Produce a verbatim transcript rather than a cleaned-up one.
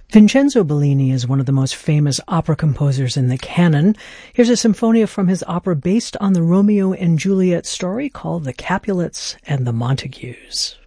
Vincenzo Bellini is one of the most famous opera composers in the canon. Here's a symphonia from his opera based on the Romeo and Juliet story called The Capulets and the Montagues.